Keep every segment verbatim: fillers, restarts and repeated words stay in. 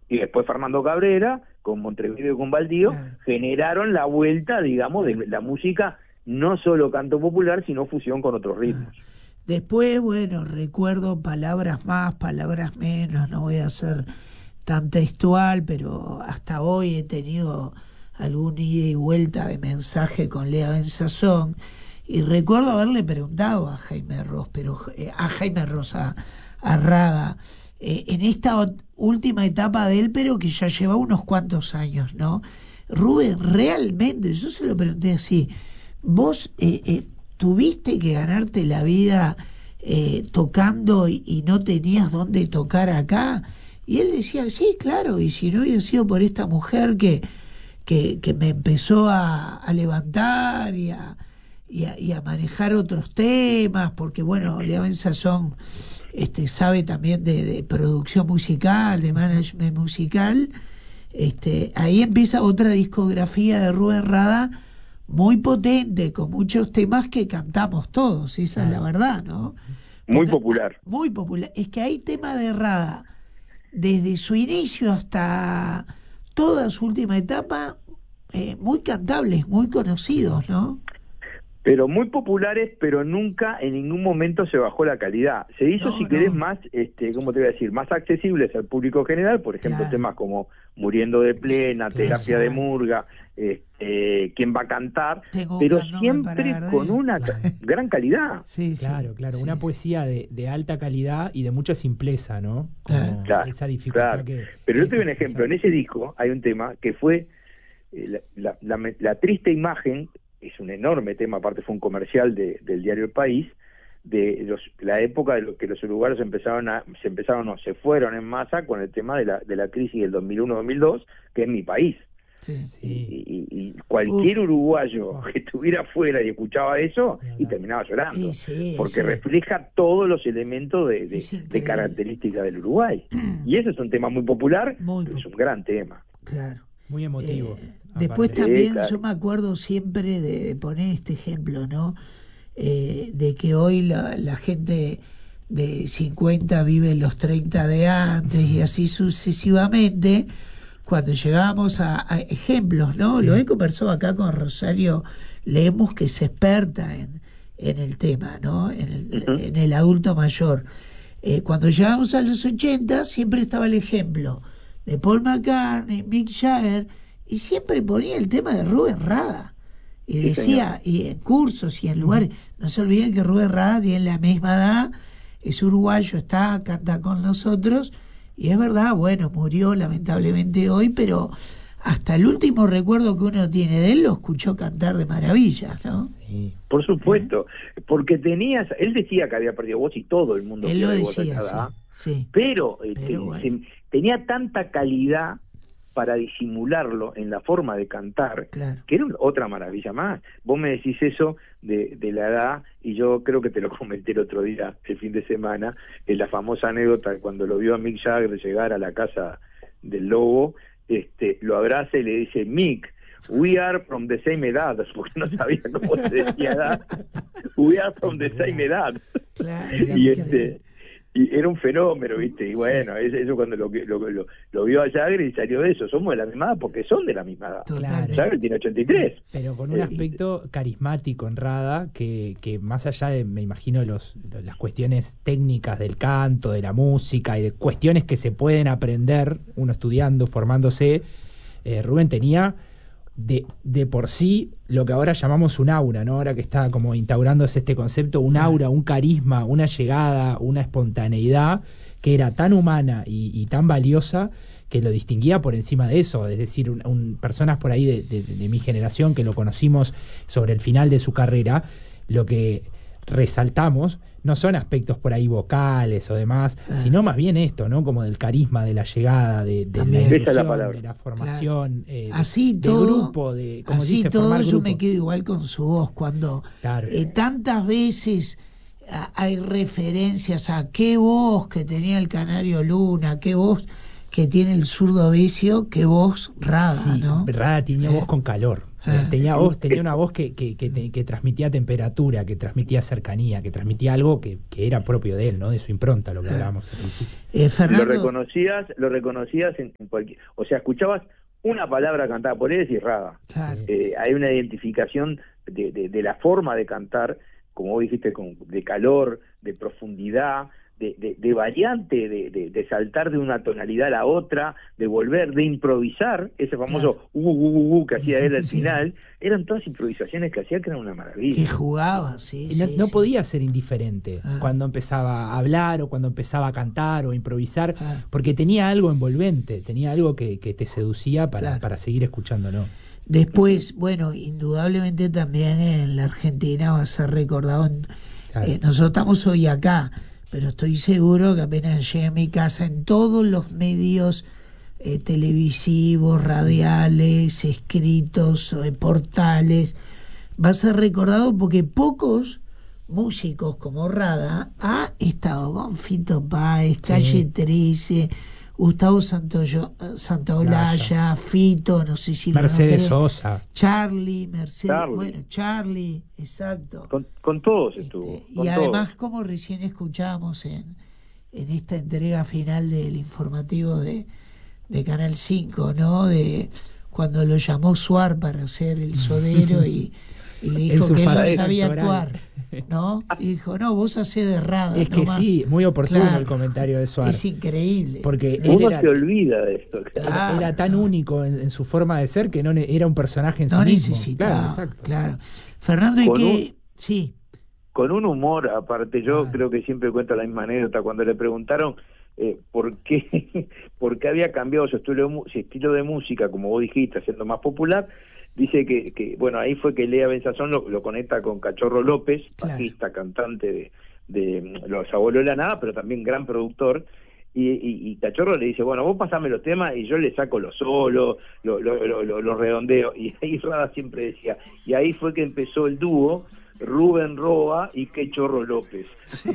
y después Fernando Cabrera, con Montevideo y con Baldío, claro, generaron la vuelta, digamos, de la música, no solo canto popular, sino fusión con otros ritmos. Después, bueno, recuerdo palabras más, palabras menos, no voy a ser tan textual, pero hasta hoy he tenido algún ida y vuelta de mensaje con Lea Benzazón, y recuerdo haberle preguntado a Jaime Ross, pero eh, a Jaime Ross, a, a Rada, eh, en esta última etapa de él, pero que ya lleva unos cuantos años, ¿no? Rubén, realmente, yo se lo pregunté así, vos eh, eh, tuviste que ganarte la vida eh, tocando y, y no tenías dónde tocar acá, y él decía, sí, claro, y si no hubiera sido por esta mujer que que, que me empezó a, a levantar y a, y, a, y a manejar otros temas, porque bueno, Lea Benzazón este, sabe también de, de producción musical, de management musical, este, ahí empieza otra discografía de Rubén Rada muy potente, con muchos temas que cantamos todos, esa es la verdad, ¿no? Muy Porque, popular. Muy popular. Es que hay temas de Rada, desde su inicio hasta toda su última etapa, eh, muy cantables, muy conocidos, ¿no? Pero muy populares, pero nunca en ningún momento se bajó la calidad. Se hizo, No, si no. querés, más, este, ¿cómo te voy a decir? Más accesibles al público general, por ejemplo, Claro. temas como Muriendo de Plena, Claro. Terapia de Murga, este, ¿Quién va a cantar? Tengo Pero un nombre siempre para Gardel. con una Claro. ca- gran calidad. Sí, sí. Claro, claro, Sí, una sí. poesía de, de alta calidad y de mucha simpleza, ¿no? Como Claro, esa dificultad claro. que... Pero que yo te doy un es ejemplo. En expresar. ese disco hay un tema que fue eh, la, la, la, la triste imagen, es un enorme tema, aparte fue un comercial de, del diario El País, de los, la época de lo que los uruguayos empezaron a, se empezaron, no, se fueron en masa con el tema de la, de la crisis del dos mil uno dos mil dos, que es mi país. Sí. Sí. Y, y, y cualquier Uf. uruguayo Uf. que estuviera afuera y escuchaba eso, Ni y hablar. terminaba llorando, Sí, sí, porque sí. refleja todos los elementos de, de, Es de increíble. características del Uruguay. Y eso es un tema muy popular, Muy pero es un popular. gran tema. Claro. Muy emotivo. Eh, aparte. después Sí, también claro. yo me acuerdo siempre de, de poner este ejemplo, ¿no? Eh, de que hoy la, la gente de cincuenta vive los treinta de antes y así sucesivamente. Cuando llegamos a, a ejemplos, ¿no? Sí. Lo he conversado acá con Rosario Lemus, que es experta en, en el tema, ¿no? En el, Ujú. en el adulto mayor. Eh, cuando llegamos a los ochenta siempre estaba el ejemplo de Paul McCartney, Mick Jagger, y siempre ponía el tema de Rubén Rada. Y Sí, decía, y en cursos y en lugares, no se olviden que Rubén Rada tiene la misma edad, es uruguayo, está, canta con nosotros, y es verdad, bueno, murió lamentablemente hoy, pero hasta el último recuerdo que uno tiene de él lo escuchó cantar de maravillas, ¿no? Sí. Por supuesto, porque tenías, él decía que había perdido voz y todo el mundo Él lo pierde voz a decía, esa sí, edad, sí. pero, eh, Pero te- bueno. se- tenía tanta calidad para disimularlo en la forma de cantar, Claro. que era un- otra maravilla más. Vos me decís eso de, de la edad, y yo creo que te lo comenté el otro día, el fin de semana, en la famosa anécdota de cuando lo vio a Mick Jagger llegar a la casa del Lobo, este, lo abraza y le dice, Mick, we are from the same edad, porque no sabía cómo se decía edad, we are from the same edad. Claro. Y este y era un fenómeno, ¿viste? Y bueno, es- eso cuando lo, lo, lo, lo vio a Jagger y salió de eso, somos de la misma edad porque son de la misma edad. Totalmente. Jagger tiene ochenta y tres. Pero con un Eh, aspecto carismático en Rada, que, que más allá de, me imagino, los, los- las cuestiones técnicas del canto, de la música y de cuestiones que se pueden aprender uno estudiando, formándose, eh, Rubén tenía de, de por sí lo que ahora llamamos un aura, ¿no? Ahora que está como instaurándose este concepto, un aura, un carisma, una llegada, una espontaneidad que era tan humana y, y tan valiosa que lo distinguía por encima de eso, es decir, un, un, personas por ahí de, de, de mi generación que lo conocimos sobre el final de su carrera, lo que resaltamos no son aspectos por ahí vocales o demás, Ah. sino más bien esto, ¿no? Como del carisma, de la llegada, de, de la También. Esa es la inclusión, palabra. de la formación, eh, de- Así de, todo, grupo, de como así dice, todo formar yo grupo. me quedo igual con su voz cuando Claro. eh, tantas veces a, hay referencias a qué voz que tenía el Canario Luna, qué voz que tiene el zurdo Vicio, qué voz Rada, Sí, ¿no? Rada tenía Eh. voz con calor, Ah. Tenía voz, tenía una voz que, que, que, que transmitía temperatura, que transmitía cercanía, que transmitía algo que, que era propio de él, ¿no? De su impronta, lo que ah. hablábamos al principio. Eh, Fernando... Lo reconocías, lo reconocías en, en cualquier, o sea, escuchabas una palabra cantada por él y Rada. Claro. Eh, hay una identificación de, de, de la forma de cantar, como vos dijiste, con, de calor, de profundidad, de, de, de variante, de, de, de saltar de una tonalidad a la otra, de volver, de improvisar, ese famoso claro. uh, uh, uh, uh, que hacía él al sí. final, eran todas improvisaciones que hacía que eran una maravilla. Que jugaba, sí. Y no, sí, no sí. podía ser indiferente ah. cuando empezaba a hablar o cuando empezaba a cantar o a improvisar, ah. porque tenía algo envolvente, tenía algo que, que te seducía para, claro. para seguir escuchándolo. Después, bueno, indudablemente también en la Argentina va a ser recordado. En, claro. eh, nosotros estamos hoy acá, pero estoy seguro que apenas llegue a mi casa, en todos los medios eh, televisivos, radiales, escritos, eh, portales, va a ser recordado porque pocos músicos como Rada ha estado con Fito Páez, sí. Calle trece, Gustavo Santoyo, Santaolalla, Fito, no sé si Mercedes Sosa, Charlie, Mercedes, Charlie. bueno, Charlie, exacto. Con, con todos estuvo. Este, con y además, todos. como recién escuchábamos en, en esta entrega final del informativo de, de Canal cinco, ¿no? De cuando lo llamó Suar para hacer el sodero y, y le dijo que él no sabía actuar, ¿no? Y dijo, no, vos hacés de Rada. Es que no sí, más. muy oportuno claro. el comentario de Suárez. Es increíble. Porque uno era, se olvida de esto. Claro, era tan no. único en, en su forma de ser que no ne- era un personaje en no sí mismo. Necesitaba, claro, exacto. Claro. Fernando, ¿y con qué? Un, sí. Con un humor, aparte, yo ah. creo que siempre cuento la misma anécdota. Cuando le preguntaron eh, por qué por qué había cambiado su estilo, de, su estilo de música, como vos dijiste, haciendo más popular, dice que, que bueno, ahí fue que Lea Benzazón lo, lo conecta con Cachorro López, claro. bajista, cantante de, de Los Abuelos de la Nada, pero también gran productor, y, y, y Cachorro le dice, bueno, vos pasame los temas y yo le saco los solos, los lo, lo, lo, lo redondeo, y ahí Rada siempre decía, y ahí fue que empezó el dúo Rubén Roa y Quechorro López. Sí.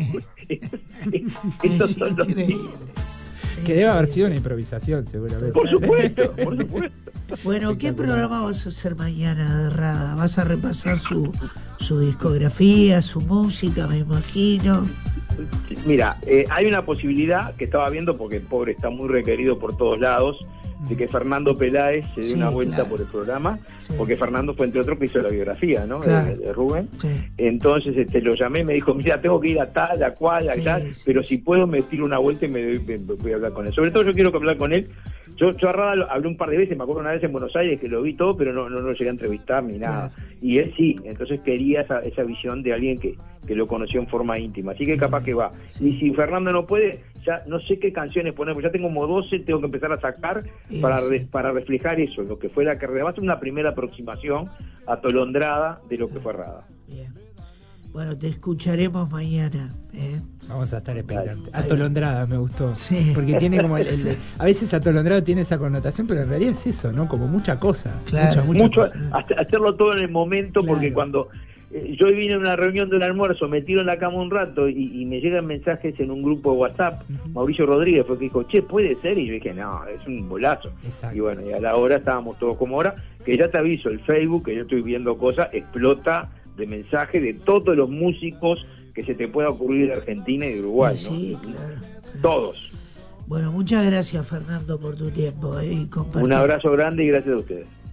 Estos es son los que debe haber sido una improvisación, seguramente. Por supuesto, por supuesto. Bueno, ¿qué programa vas a hacer mañana de Rada? ¿Vas a repasar su, su discografía, su música, me imagino? Mira, eh, hay una posibilidad que estaba viendo, porque el pobre está muy requerido por todos lados, de que Fernando Peláez se dé sí, una vuelta claro. por el programa, sí. porque Fernando fue entre otros que hizo la biografía, ¿no? Claro. De, de Rubén. Sí. Entonces este, lo llamé y me dijo, mira, tengo que ir a tal, a cual, a sí, tal, sí, pero sí. si puedo me tiro una vuelta y me, me, me voy a hablar con él. Sobre todo yo quiero hablar con él. Yo, yo a Rada hablé un par de veces, me acuerdo una vez en Buenos Aires que lo vi todo, pero no no, no llegué a entrevistar ni nada. Claro. Y él sí, entonces quería esa, esa visión de alguien que, que lo conoció en forma íntima. Así que capaz que va. Sí. Y si Fernando no puede, ya no sé qué canciones poner, porque ya tengo como doce, tengo que empezar a sacar sí, para, sí. Re, para reflejar eso, lo que fue la carrera. Va a ser una primera aproximación atolondrada de lo que fue Rada. Bien. Bueno, te escucharemos mañana. ¿eh? Vamos a estar expectantes. Atolondrada me gustó. Sí. Porque tiene como el, el, a veces atolondrada tiene esa connotación, pero en realidad es eso, ¿no? Como mucha cosa. Claro. Mucha, mucha Mucho, cosa. Hacerlo todo en el momento, claro. porque cuando eh, yo vine a una reunión de un almuerzo, me tiro en la cama un rato y, y me llegan mensajes en un grupo de WhatsApp. Uh-huh. Mauricio Rodríguez fue que dijo, che, ¿puede ser? Y yo dije, no, es un bolazo. Exacto. Y bueno, y a la hora estábamos todos como ahora, que ya te aviso, el Facebook, que yo estoy viendo cosas, explota de mensajes de todos los músicos que se te pueda ocurrir de Argentina y de Uruguay, ¿no? Sí, claro. Todos. Bueno, muchas gracias, Fernando, por tu tiempo. ¿eh? Y un abrazo grande y gracias a ustedes.